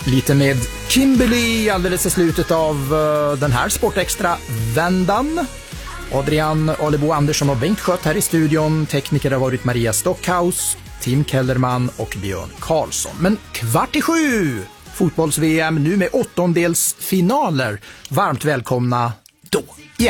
Lite med Kimberly alldeles i slutet av den här Sportextra-vändan. Adrian Alebo Andersson och Bengt Skött här i studion. Tekniker har varit Maria Stockhaus, Tim Kellerman och Björn Karlsson. Men 6:15, fotbolls-VM nu med 8-delsfinaler. Varmt välkomna då igen.